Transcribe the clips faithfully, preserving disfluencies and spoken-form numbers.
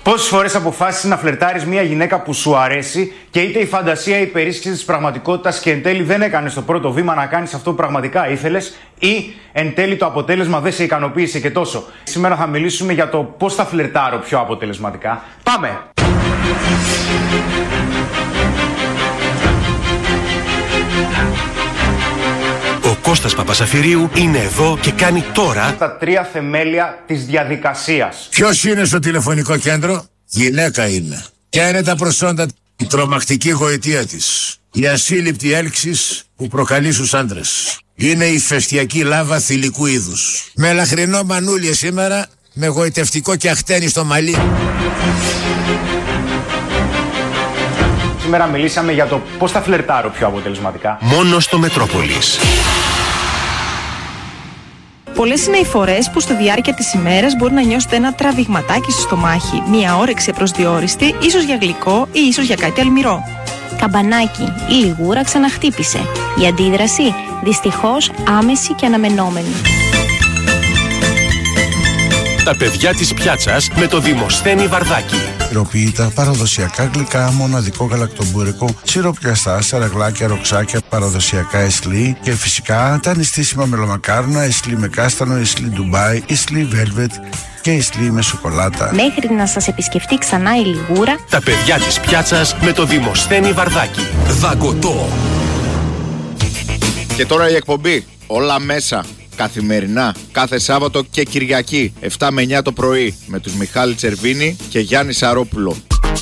Πόσες φορές αποφάσισες να φλερτάρεις μια γυναίκα που σου αρέσει και είτε η φαντασία ή η περίσχυση της πραγματικότητας και εν τέλει δεν έκανες το πρώτο βήμα να κάνεις αυτό που πραγματικά ήθελες ή εν τέλει το αποτέλεσμα δεν σε ικανοποίησε και τόσο. Σήμερα θα μιλήσουμε για το πώς θα φλερτάρω πιο αποτελεσματικά. Πάμε! Ο Κώστας Παπασαφυρίου είναι εδώ και κάνει τώρα τα τρία θεμέλια της διαδικασίας. Ποιος είναι στο τηλεφωνικό κέντρο? Γυναίκα είναι. Ποια είναι τα προσόντα? Η τρομακτική γοητεία της. Η ασύλληπτη έλξης που προκαλεί στους άντρες. Είναι η φεστιακή λάβα θηλυκού είδους. Με λαχρινό μανούλι σήμερα, με γοητευτικό και αχτένι στο μαλλί. Σήμερα μιλήσαμε για το πώς θα φλερτάρω πιο αποτελεσματικά. Μόνο στο Μετρόπολης. Πολλές είναι οι φορές που στη διάρκεια της ημέρας μπορεί να νιώσετε ένα τραβηγματάκι στο στομάχι, μία όρεξη προσδιορίστη, ίσως για γλυκό ή ίσως για κάτι αλμυρό. Καμπανάκι, η λιγούρα ξαναχτύπησε. Η αντίδραση, δυστυχώς, άμεση και αναμενόμενη. Τα παιδιά της πιάτσας με το Δημοσθένη Βαρδάκη. Ηρωποιητά, παραδοσιακά γλυκά, μοναδικό γαλακτομπουρικό, σιροπιαστά, σαραγλάκια, ροξάκια, παραδοσιακά εσλί και φυσικά τα νηστίσιμα μελομακάρονα, εσλί με κάστανο, εσλί Ντουμπάι, εσλί Velvet και εσλί με σοκολάτα. Μέχρι να σας επισκεφτεί ξανά η λιγούρα. Τα παιδιά της πιάτσας με το Δημοσθένη Βαρδάκη. Δαγκωτό. Και τώρα η εκπομπή Όλα Μέσα. Καθημερινά, κάθε Σάββατο και Κυριακή, επτά με εννιά το πρωί, με τους Μιχάλη Τσερβίνη και Γιάννη Σαρόπουλο.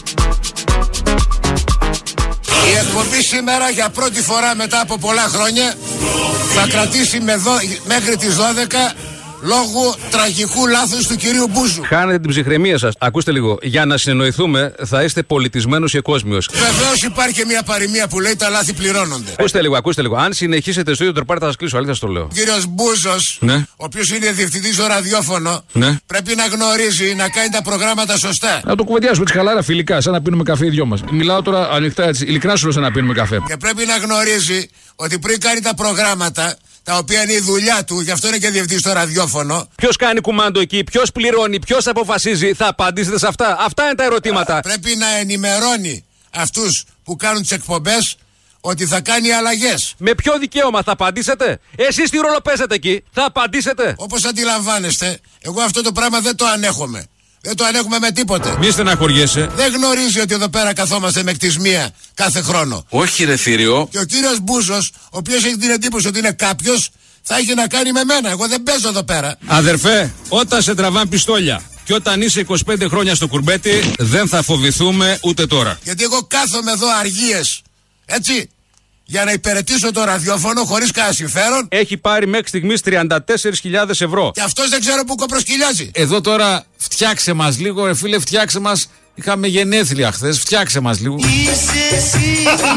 Η εκπομπή σήμερα για πρώτη φορά μετά από πολλά χρόνια θα κρατήσει με δο... μέχρι τις δώδεκα λόγω τραγικού λάθους του κυρίου Μπούζου. Χάνετε την ψυχραιμία σας. Ακούστε λίγο. Για να συνεννοηθούμε, θα είστε πολιτισμένος και κόσμιος. Βεβαίως υπάρχει και μια παροιμία που λέει τα λάθη πληρώνονται. Ακούστε λίγο, ακούστε λίγο. Αν συνεχίσετε στο ίδιο τροπάρι, θα σας κλείσω. Αλήθεια το λέω. Ο κύριος Μπούζος, ναι, ο οποίος είναι διευθυντής στο ραδιόφωνο, ναι, πρέπει να γνωρίζει να κάνει τα προγράμματα σωστά. Να το κουβεντιάσουμε έτσι χαλάρα, φιλικά, σαν να πίνουμε καφέ οι δυο μας. Μιλάω τώρα ανοιχτά έτσι. Ειλικρινά σου λέω σαν να πίνουμε καφέ. Και πρέπει να γνωρίζει ότι πριν κάνει τα προγράμματα, τα οποία είναι η δουλειά του, γι' αυτό είναι και διευθυντής στο ραδιόφωνο. Ποιος κάνει κουμάντο εκεί, ποιος πληρώνει, ποιος αποφασίζει, θα απαντήσετε σε αυτά. Αυτά είναι τα ερωτήματα. Πρέπει να ενημερώνει αυτούς που κάνουν τις εκπομπές ότι θα κάνει αλλαγές. Με ποιο δικαίωμα θα απαντήσετε? Εσείς τι ρόλο παίζετε εκεί, θα απαντήσετε? Όπως αντιλαμβάνεστε, εγώ αυτό το πράγμα δεν το ανέχομαι. Δεν το ανέχουμε με τίποτε. Μη στεναχωριέσαι. Δεν γνωρίζει ότι εδώ πέρα καθόμαστε με κτισμία κάθε χρόνο. Όχι ρε θήριο. Και ο κύριος Μπούζος, ο οποίος έχει την εντύπωση ότι είναι κάποιος, θα έχει να κάνει με μένα. Εγώ δεν παίζω εδώ πέρα. Αδερφέ, όταν σε τραβάν πιστόλια και όταν είσαι είκοσι πέντε χρόνια στο κουρμπέτι, δεν θα φοβηθούμε ούτε τώρα. Γιατί εγώ κάθομαι εδώ αργίες, έτσι, για να υπηρετήσω το ραδιόφωνο χωρίς κανένα συμφέρον. Έχει πάρει μέχρι στιγμής τριάντα τέσσερις χιλιάδες ευρώ. Και αυτός δεν ξέρω πού κοπροσκυλιάζει. Εδώ τώρα φτιάξε μας λίγο, ρε φίλε, φτιάξε μας. Είχαμε γενέθλια χθες, φτιάξε μας λίγο. Είσαι εσύ,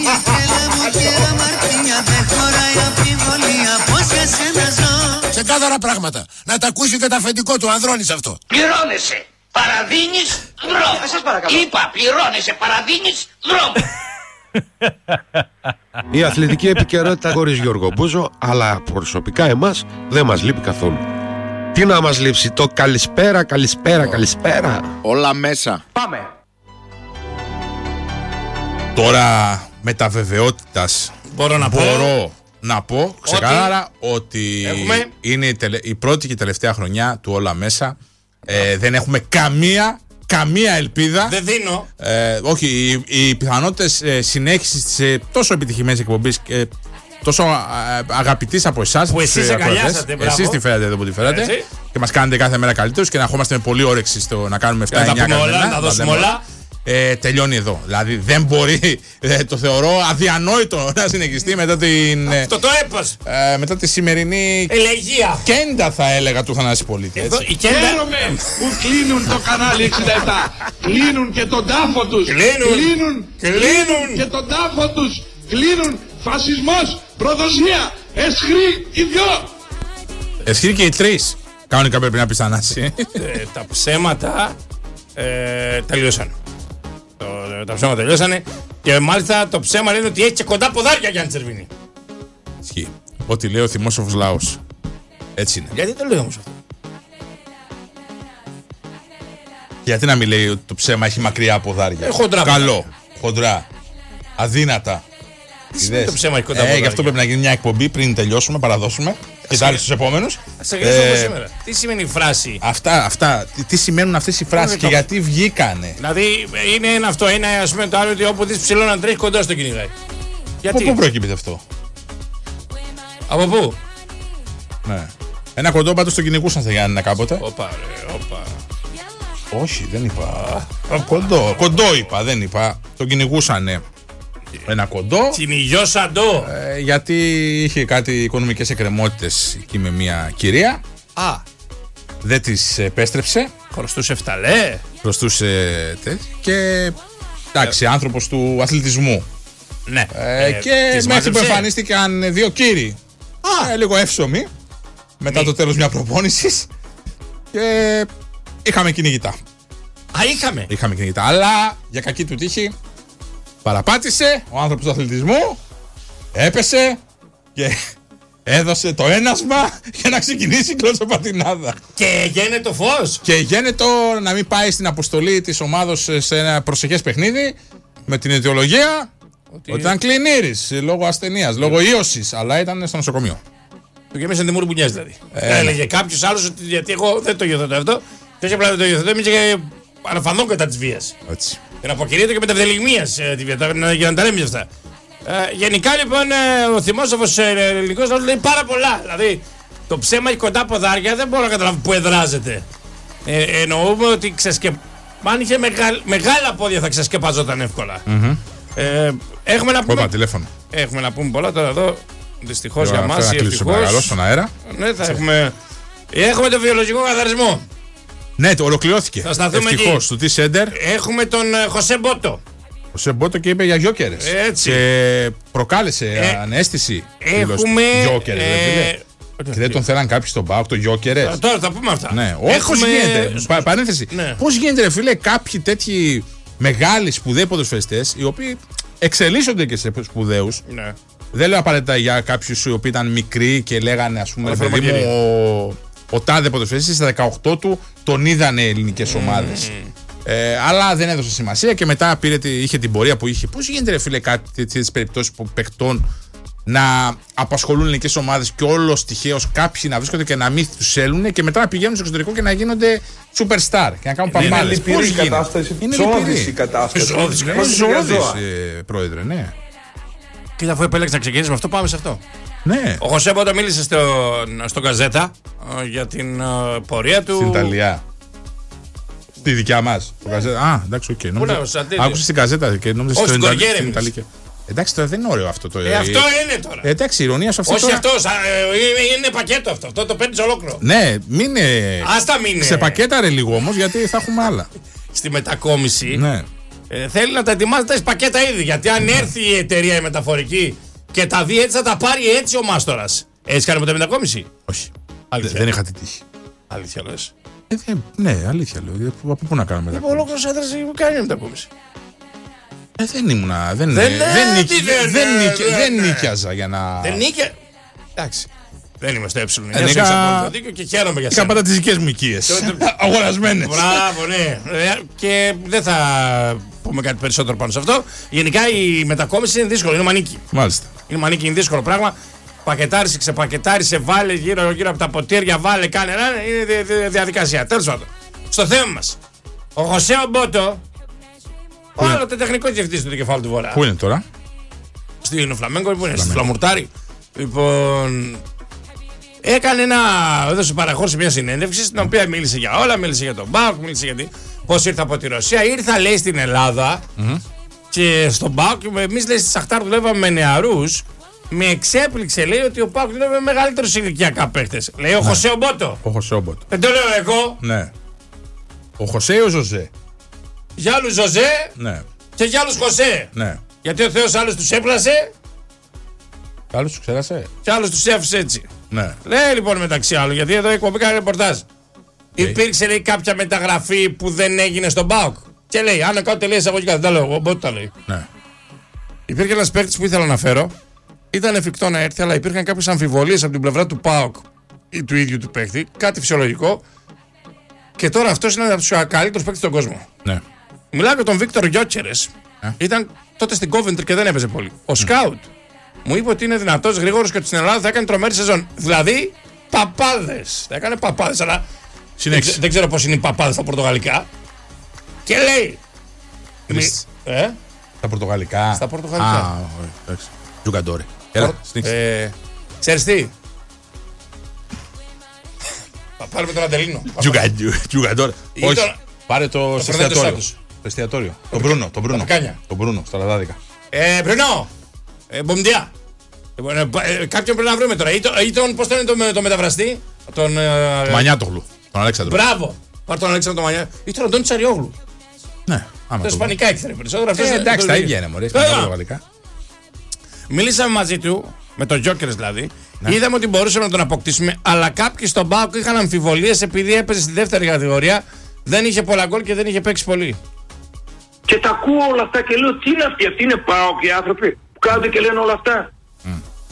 ξεκάθαρα πράγματα. Να τα ακούσει και τα αφεντικό του Ανδρώνης αυτό. Πληρώνεσαι, παραδίνεις δρόμο. Είπα, πληρώνεσαι, παραδίνεις δρόμο. Η αθλητική επικαιρότητα χωρίς Γιώργο Μπούζο, αλλά προσωπικά εμάς δεν μας λείπει καθόλου. Τι να μας λείψει, το καλησπέρα, καλησπέρα, καλησπέρα. Όλα μέσα. Πάμε. Τώρα με τα βεβαιότητας μπορώ να μπορώ πω, να πω ξεκάθαρα ότι, ότι έχουμε... είναι η, τελε... η πρώτη και τελευταία χρονιά του Όλα Μέσα. Ε, δεν έχουμε καμία Καμία ελπίδα. Δεν δίνω. Ε, όχι, οι, οι πιθανότητες ε, συνέχισης της ε, τόσο επιτυχημένης εκπομπής και τόσο ε, αγαπητής από εσάς. Που εσείς αγκαλιάσατε, μπράβο. Εσείς τη φέρατε εδώ που τη φέρατε. Έτσι. Και μας κάνετε κάθε μέρα καλύτερους και να ερχόμαστε με πολύ όρεξη στο να κάνουμε επτά εννιά καθημερινά. Να δώσουμε όλα. Ε, τελειώνει εδώ. Δηλαδή δεν μπορεί, ε, το θεωρώ αδιανόητο να συνεχιστεί μετά την. Αυτό το έπας. Ε, μετά τη σημερινή. Ελεγία. Κέντα θα έλεγα του Θανάση Πολίτη. Εδώ, η κέντα... Χαίρομαι που κλείνουν το κανάλι εξήντα επτά. Κλείνουν και τον τάφο τους. Κλείνουν. Κλείνουν. Κλείνουν. Και τον τάφο τους. Κλείνουν. Φασισμός. Προδοσία. Εσχρή. Οι δυο. Εσχρή και οι τρεις. Κανονικά πρέπει να πεις Θανάση. ε, τα ψέματα ε, τελειώσαν. Τα ψέματα τελειώσανε και μάλιστα το ψέμα λένε ότι έχει και κοντά ποδάρια, Γιάννη Τσερβίνη. Ισχύει. Ό,τι λέει ο θυμόσοφος λαός. Έτσι είναι. Γιατί το λέω όμως αυτό? Γιατί να μην λέει ότι το ψέμα έχει μακριά ποδάρια. Ε, χοντρά. Καλό. Χοντρά. Αδύνατα. Το ψέμα έχει κοντά ε, ποδάρια. Γι' αυτό πρέπει να γίνει μια εκπομπή πριν τελειώσουμε, παραδώσουμε. Και τα άλλα στους επόμενους. Σε ε, σήμερα. Τι σημαίνει η φράση. Αυτά, αυτά. Τι, τι σημαίνουν αυτές οι φράσεις και γιατί βγήκανε. Δηλαδή είναι ένα αυτό. Είναι ας πούμε το άλλο ότι όπου δεις ψηλό να τρέχει κοντά στο κυνηγάει. Γιατί. Από πού προκύπτει αυτό. Από πού. Ναι. Ένα κοντό πάντως το κυνηγούσαν στα Γιάννηνα κάποτε. Όπα, ρε, όπα. Όχι, δεν είπα. Κοντό, κοντό είπα, δεν είπα. Το κυνηγούσανε. Ένα κοντό. Κυνηγιώσαν το. Ε, γιατί είχε κάτι οικονομικές εκκρεμότητες εκεί με μια κυρία. Α. Δεν της επέστρεψε. Χρωστούσε φταλέ. Χρωστούσε τέτοιο. Και εντάξει, ε. άνθρωπος του αθλητισμού. Ναι. Ε, ε, και μέχρι που εμφανίστηκαν δύο κύριοι. Α. Ε, λίγο εύσωμοι. Μετά Μη. το τέλος μια προπόνησης. Και είχαμε κυνηγητά. Α, είχαμε. Είχαμε κυνηγητά. Αλλά για κακή του τύχη παραπάτησε ο άνθρωπος του αθλητισμού. Έπεσε και έδωσε το ένασμα για να ξεκινήσει η κλωτσοπατινάδα. Και γένε το φως. Και γένε το να μην πάει στην αποστολή της ομάδος σε ένα προσεχές παιχνίδι με την αιτιολογία ότι, ότι ήταν κλινήρης λόγω ασθενείας, λόγω ίωσης, αλλά ήταν στο νοσοκομείο. Του γέμισαν τη μούρη μπουνιάς δηλαδή. Ε, Έλεγε κάποιος άλλος ότι γιατί εγώ δεν το υιοθετώ αυτό. Και όχι απλά δεν το υιοθετώ, εμείς και αναφανδόν κατά της βίας. Έτσι. Και να αποκηρύττω και με τα βδελιγμίας τη βία, για να τα λέμε αυτά. Ε, γενικά λοιπόν ο θυμόσοφος ελληνικός λαός λέει πάρα πολλά. Δηλαδή το ψέμα έχει κοντά ποδάρια, δεν μπορώ να καταλάβω που εδράζεται. Ε, εννοούμε ότι ξεσκε... αν είχε μεγαλ... μεγάλα πόδια θα ξεσκεπαζόταν εύκολα. Mm-hmm. Ε, έχουμε να πούμε. τηλέφωνο. Έχουμε να πούμε πολλά τώρα εδώ. Δυστυχώς για μας ή ευτυχώς. Στον αέρα. Ναι, θα έχουμε. Έχουμε το βιολογικό καθαρισμό. Ναι, το ολοκληρώθηκε. Θα σταθούμε ευτυχώς του T-Center. Έχουμε τον Χωσέ Μπότο. Χωσέ Μπότο και είπε για γιόκερες. Έτσι. Και προκάλεσε ε, αναίσθηση. Έχουμε. Γιόκερες, ε, και δεν τον θέλαν κάποιοι στον ΠΑΟΚ, το γιόκερες. Τώρα θα πούμε αυτά. Ναι, έχουμε... πώς γίνεται. Πα, παρένθεση. Ναι. Πώς γίνεται, ρε φίλε, κάποιοι τέτοιοι μεγάλοι σπουδαίοι ποδοσφαιριστές, οι οποίοι εξελίσσονται και σε σπουδαίους. Ναι. Δεν λέω απαραίτητα για κάποιους οι οποίοι ήταν μικροί και λέγανε, ας πούμε, παιδί μου, ο, ο τάδε ποδοσφαιριστής στα δεκαοκτώ του τον είδανε ελληνικές mm. ομάδες. Mm. Ε, αλλά δεν έδωσε σημασία και μετά πήρε, είχε την πορεία που είχε. Πώς γίνεται, ρε φίλε, κάτι τέτοιες περιπτώσεις παιχτών να απασχολούν ελληνικές ομάδες και όλος τυχαίως κάποιοι να βρίσκονται και να μην τους θέλουν και μετά να πηγαίνουν στο εξωτερικό και να γίνονται superstar και να κάνουν παμάλες. Πώς γίνεται. Κατάσταση, είναι ζώδης η κατάσταση. Ζώδης, πρόεδρε, ναι. Και αφού επέλεξε να ξεκινήσουμε αυτό, πάμε σε αυτό. Ναι. Ο Χωσέ Μπότο μίλησε στο, στο Γκαζέτα για την uh, πορεία του. Στην Ιταλία. Τη δικιά μας. Yeah. Α, εντάξει, οκ. Okay. Άκουσε την Γκαζέτα και νόμιζε στην Ιταλία. Εντάξει, τώρα δεν είναι ωραίο αυτό το. Ε, αυτό είναι τώρα. Ε, εντάξει, η ηρωνία σε αυτό. Όχι τώρα... αυτό, είναι, είναι πακέτο αυτό. Αυτό το παίρνει ολόκληρο. Ναι, μην είναι. Άστα μην είναι. Σε πακέτα ρε λίγο όμως, γιατί θα έχουμε άλλα. Στη μετακόμιση. Ναι. Ε, θέλει να τα ετοιμάζει τα πακέτα ήδη. Γιατί αν έρθει η εταιρεία η μεταφορική και τα δει έτσι, θα τα πάρει έτσι ο μάστορας. Έτσι κάνει με τα μετακόμιση. Όχι. Αλήθεια. Δεν είχα τη τύχη. Αλήθεια λες. Ε, δε, ναι, αλήθεια λέω. Από πού να κάνω μετακόμιση. Ολόκληρο άντρα κάνει μετακόμιση. Ε, δεν ήμουνα. Δεν, δεν, δεν, δεν, δεν, δεν, δεν νίκιαζα για να. Δεν νίκια. Εντάξει. Δεν είμαι στο έψιλον. Δεν είχα δίκιο και χαίρομαι για σένα. Είχα πάντα τις δικές μου οικίες. Αγορασμένες. Μπράβο, ναι. Και δεν θα πούμε κάτι περισσότερο πάνω σε αυτό. Γενικά η μετακόμιση είναι δύσκολο. Είναι μανίκι. Μάλιστα. Είναι μανίκι, είναι δύσκολο πράγμα. Πακετάρισε, ξεπακετάρισε, βάλε γύρω, γύρω από τα ποτήρια, βάλε, κάνε ένα. Είναι διαδικασία. Τέλος πάντων. Στο θέμα μας. Ο Χωσέ Μπότο. Ο άλλο τεχνικό διευθυντής του κεφάλου του Βορρά. Πού είναι τώρα? Στην Φλαμέγκο, που είναι, στη Φλαμουρτάρι. Λοιπόν. Έκανε ένα. Έδωσε παραχώρηση μια συνέντευξη στην οποία μίλησε για όλα, μίλησε για τον ΠΑΟΚ, μίλησε για πώς ήρθε από τη Ρωσία. Ήρθα, λέει, στην Ελλάδα mm-hmm. και στον ΠΑΟΚ. Εμείς, λέει, στη Σαχτάρ δουλεύαμε με νεαρούς. Με εξέπληξε, λέει, ότι ο ΠΑΟΚ δουλεύει με μεγαλύτερους ηλικιακά παίχτες. Λέει ο ναι. Χωσέ Μπότο. Ο Χωσέ Μπότο. Δεν το λέω εγώ. Ναι. Ο Χωσέ ή ο Ζωζέ? Για άλλους Ζωζέ ναι. και για άλλους Χωσέ. Ναι. Γιατί ο Θεός άλλους τους έπλασε. Και άλλους τους ξέρασε. Και άλλους τους έφυσε έτσι. Ναι. Λέει λοιπόν μεταξύ άλλων, γιατί εδώ η εκπομπή κάνει ρεπορτάζ. Okay. Υπήρξε, λέει, κάποια μεταγραφή που δεν έγινε στον ΠΑΟΚ. Και λέει, αν κάνω τελεία εισαγωγικά, δεν τα λέω εγώ, μπότε τα λέει. Ναι. Υπήρχε ένας παίκτης που ήθελα να φέρω. Ήταν εφικτό να έρθει, αλλά υπήρχαν κάποιες αμφιβολίες από την πλευρά του ΠΑΟΚ ή του ίδιου του παίκτη. Κάτι φυσιολογικό. Και τώρα αυτό είναι από του καλύτερου παίκτες στον κόσμο. Ναι. Μιλάω για τον Βίκτορ Γιόκερες. Ε. Ήταν τότε στην Coventry και δεν έπαιζε πολύ. Ο Σκάουτ μου είπε ότι είναι δυνατός, γρήγορος και ότι στην Ελλάδα θα έκανε τρομερή σεζόν. Δηλαδή, παπάδες. Θα έκανε παπάδες, αλλά δεν, δεν ξέρω πώς είναι οι παπάδες στα πορτογαλικά. Και λέει. Μη, ε? Στα πορτογαλικά. Στα πορτογαλικά. Α, εντάξει. Τζουγκαντόρι. Έλα, ε, ξέρεις τι. Θα πάρουμε τον Αντελίνο. Τζουγκαντόρι. Όχι, πάρε το εστιατόριο. Το εστιατόριο. Τον Μπρούνο. Τον Μπρούνο. Τον Μπρούνο, στα Λαδάδικα. Ε, Μπρούνο. Ε, Μπομντιά. Ε, κάποιον πρέπει να βρούμε τώρα. Ή, το, ή τον, πώς το είναι το, το μεταφραστή. Τον ε, Μανιάτογλου. Τον Αλέξανδρο. Μπράβο. Πάρ' τον Αλέξανδρο τον Μανιάτογλου. Ή τον Αντώνη Τσαριόγλου. Ναι. Το ισπανικά ήξερε περισσότερο. Ε, εντάξει, τα ίδια είναι μωρέ. Μιλήσαμε μαζί του, με τον Τζόκερς δηλαδή. Ναι. Είδαμε ότι μπορούσαμε να τον αποκτήσουμε, αλλά κάποιοι στον ΠΑΟΚ είχαν αμφιβολίες επειδή έπαιζε στη δεύτερη κατηγορία, δεν είχε πολλά γκολ και δεν είχε παίξει πολύ. Και τα ακούω όλα αυτά και λέω τι είναι αυτοί, αυτοί είναι ΠΑΟΚ οι άνθρωποι που κάθονται και λένε όλα αυτά. Mm.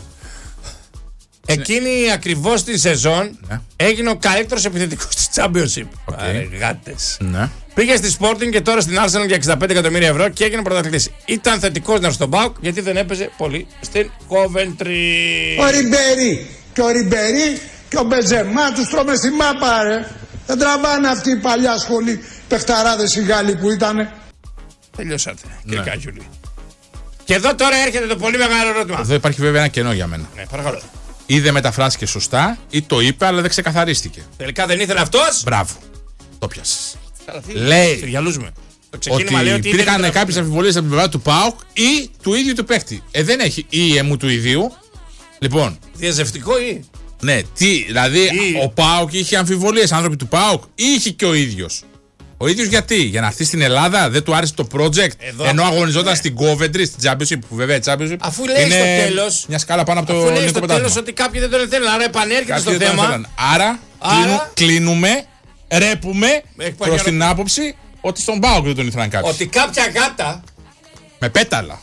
Εκείνη ακριβώς τη σεζόν ναι. έγινε ο καλύτερος επιθετικός της Championship. Okay. Άρα, γάτες. Ναι. Πήγε στη Sporting και τώρα στην Arsenal για εξήντα πέντε εκατομμύρια ευρώ και έγινε πρωταθλητής. Ήταν θετικός να έρθει στον ΠΑΟΚ γιατί δεν έπαιζε πολύ στην Coventry. Ο Ριμπέρι και ο Ριμπέρι και ο Μπεζεμά τους τρώμε στη μάπα ρε. Δεν τραβάνε αυτή η παλιά σχολή παιχταράδες οι Γάλλοι που ήτανε. Τελειώσατε κύριε ναι. Κάκιουλη. Και εδώ τώρα έρχεται το πολύ μεγάλο ερώτημα. Εδώ υπάρχει βέβαια ένα κενό για μένα. Ναι, παρακαλώ. Ή δεν μεταφράστηκε σωστά ή το είπε αλλά δεν ξεκαθαρίστηκε. Τελικά δεν ήθελε αυτός. Μπράβο. Το πιάσες. Λέει ότι, λέει ότι υπήρχαν κάποιες αμφιβολίες από την πλευρά του ΠΑΟΚ ή του ίδιου του παίχτη. Ε, δεν έχει ή εμού του ιδίου. Λοιπόν. Διαζευτικό ή. Ναι, τι, δηλαδή ή... ο ΠΑΟΚ είχε αμφιβολίες, άνθρωποι του ΠΑΟΚ, ή είχε και ο ίδιος. Ο ίδιος γιατί, για να έρθει στην Ελλάδα, δεν του άρεσε το project, εδώ, ενώ αγωνιζόταν ναι. στην Coventry, στην Championship, που βέβαια η Championship. Αφού λέει είναι στο τέλος. Μια σκάλα πάνω από το ελληνικό πρωτάθλημα. Αφού λέει στο τέλος ότι κάποιοι δεν τον θέλουν, άρα επανέρχεται στο θέμα. Άρα, άρα... κλείνουμε, ρέπουμε προς την άποψη ότι στον ΠΑΟΚ δεν τον ήθελαν κάποιοι. Ότι κάποια γάτα. Με πέταλα.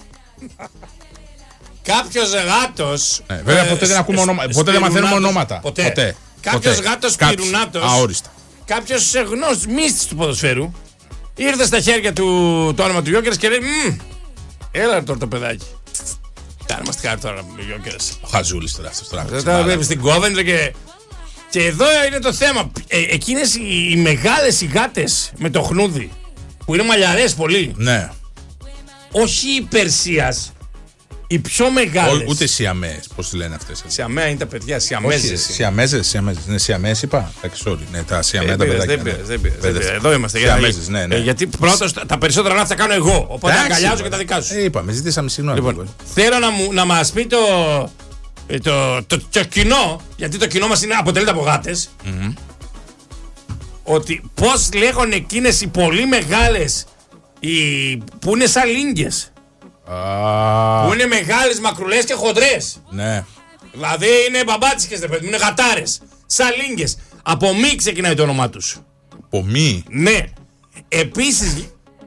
Κάποιος γάτος. Ναι, βέβαια ποτέ δεν ακούμε ονόματα. Ποτέ δεν μαθαίνουμε ονόματα. Ποτέ. ποτέ. Κάποιος γάτος πυρουνάτος. Αόριστα. Κάποιος γνώστης μύστης του ποδοσφαίρου. Ήρθε στα χέρια του το όνομα του Γιόκερς και λέει: Μμμ, έλα τώρα το παιδάκι. Κάνε μας τη χάρη τώρα με Γιόκερς. Ο Χαζούλης τώρα αυτός τώρα. Τώρα βλέπει στην Coventry και. Και εδώ είναι το θέμα. Ε, εκείνες οι, οι μεγάλες οι γάτες με το χνούδι που είναι μαλλιαρές πολύ. Ναι. Όχι υπερσίας. Οι πιο μεγάλες. Ούτε Σιαμές, πώς λένε αυτές. Σιαμέα είναι τα παιδιά, Σιαμέζες. Σιαμέζες, Σιαμέζες. Είναι Σιαμές, είπα. Εντάξει, sorry. Ναι, τα Σιαμέα τα παιδάκια. Δεν πειράζει, δεν πειράζει. Εδώ είμαστε. Σιαμέζες, ναι, ναι. Γιατί πρώτος τα περισσότερα λάθη τα κάνω εγώ. Οπότε αγκαλιάζω και τα δικά σου. Ε, είπαμε, ζητήσαμε συγγνώμη. Λοιπόν, θέλω να, μου, να μας πει το, το, το, το κοινό, γιατί το κοινό μας είναι, αποτελείται από γάτες, mm-hmm. ότι πώς λέγονται εκείνες οι πολύ μεγάλες οι, που είναι σαν λίγκες. Ah. Που είναι μεγάλες, μακρουλές και χοντρές. Ναι. Δηλαδή είναι μπαμπάτσικες, ρε παιδί μου, είναι γατάρες. Σαλίνγκες. Από μη ξεκινάει το όνομά τους. Από μη. Ναι. Επίσης.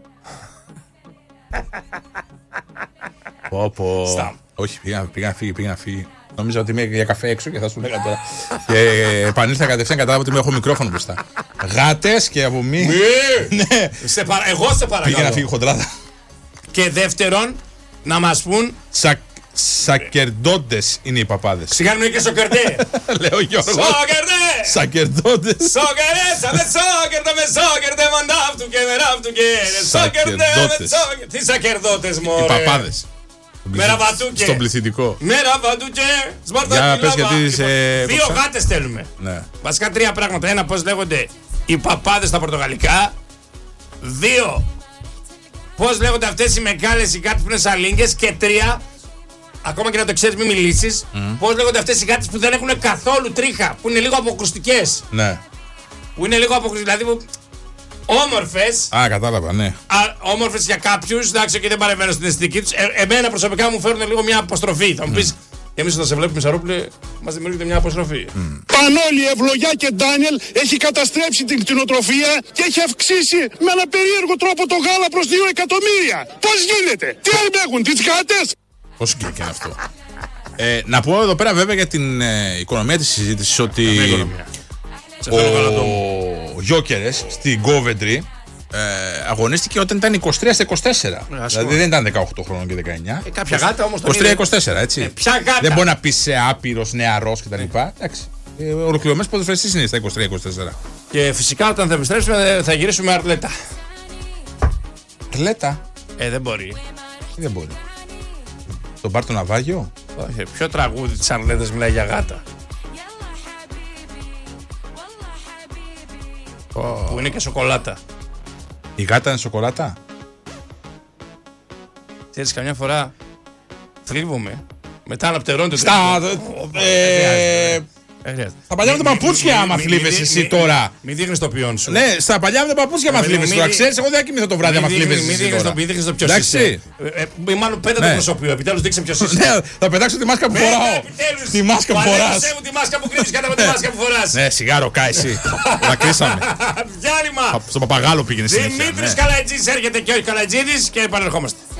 Πω πω. Όχι, πήγα, πήγα να φύγει, πήγα να φύγει. Νόμιζα ότι είμαι για καφέ έξω και θα σου λέγα τώρα. Και επανήλθα κατευθείαν, κατάλαβα ότι έχω μικρόφωνο μπροστά. Γάτες και από μη. Ναι. Σε παρα... Εγώ σε παρακαλώ. Πήγε να φύγει χοντράδα. Και δεύτερον, να μας πούν. Σα... Σακερντόντες είναι οι παπάδες. Σιγά μην είναι και σοκερντέ. Λέω Γιώργο. Σοκερντέ. Σακερντόντες. Σοκερντέ, σαν με σοκερντέ, με σοκερντέ, μαντάφτου και με ράφτου και σοκερντέ, με σοκερντέ. Τι σακερδότες μωρέ. Οι παπάδες. Με ραβατούκε. Στον πληθυντικό. Με ραβατούκε. Για πες γιατί σε... Δύο γάτες θέλουμε. Ναι. Βασικά τρία πράγματα. Ένα, πώς λέγονται οι παπάδες στα πορτογαλικά. Δύο, πώς λέγονται αυτές οι μεγάλες οι γάτες που είναι σαλίνγκες. Και τρία, ακόμα και να το ξέρεις μην μιλήσεις, mm. πώς λέγονται αυτές οι γάτες που δεν έχουν καθόλου τρίχα, που είναι λίγο αποκρουστικές. Ναι. Που είναι λίγο αποκρουστικές, δηλαδή που... Όμορφες. Α, κατάλαβα, ναι. Όμορφες για κάποιους, εντάξει, και δεν παρεμβαίνω στην αισθητική τους. Ε, εμένα προσωπικά μου φέρνουν λίγο μια αποστροφή. Θα μου πεις, mm. εμείς όταν σε βλέπουμε Σαρόπουλε, μας δημιουργείται μια αποστροφή. Mm. Πανόλη, Ευλογιά και Ντάνιελ έχει καταστρέψει την κτηνοτροφία και έχει αυξήσει με ένα περίεργο τρόπο το γάλα προς δύο εκατομμύρια. Πώς γίνεται, τι αρμέγουν, τις γάτες. Πώς γίνεται και αυτό. ε, να πω εδώ πέρα βέβαια για την ε, οικονομία της συζήτησης ότι. Ο, ο Gyökeres στην Coventry ε, αγωνίστηκε όταν ήταν είκοσι τρία στα είκοσι τέσσερα. Ε, δηλαδή δεν ήταν δεκαοκτώ χρόνων και δεκαεννιά. Ε, κάποια γάτα όμως. είκοσι τρία είκοσι τέσσερα, έτσι. Ε, ποια γάτα. Δεν μπορεί να πει σε άπειρος, νεαρός κτλ. Εντάξει. Ε, Ολοκληρωμένος ποδοσφαιριστής είναι στα είκοσι τρία είκοσι τέσσερα. Και φυσικά όταν θα επιστρέψουμε θα γυρίσουμε Αρλέτα. Αρλέτα. Ε, δεν μπορεί. Δεν μπορεί. Τον πάρει το ναυάγιο. Όχι, ποιο τραγούδι της Αρλέτας μιλάει για γάτα. Oh. Που είναι και σοκολάτα. Η γάτα είναι σοκολάτα. Ξέρεις, καμιά φορά θλίβομαι. Μετά αναπτερώνεται. Στα. Στα παλιά με τα παπούτσια, άμα θλίβεσαι εσύ τώρα. Μην δείχνεις το ποιόν σου. Ναι, στα παλιά με τα παπούτσια, άμα θλίβεσαι τώρα. Ξέρεις, εγώ δεν κοιμηθώ το βράδυ, άμα θλίβεσαι. Μην δείχνεις το ποιος είσαι. Μάλλον πέντε το προσωπείο. Επιτέλους δείξε ποιος είσαι. Ναι, θα πετάξω τη μάσκα που φοράω. Τη μάσκα που φοράς. Τη μάσκα που κρύβεις κάτω από τη μάσκα που φοράς. Ναι, σιγάρο, κά εσύ. Τα κρίσαμε. Διάλειμμα. Στο Παπαγάλο πήγαινε συνέχεια. Δημήτρης Καλατζίδης έρχεται και όχι Καλατζίδης και επανερχόμαστε.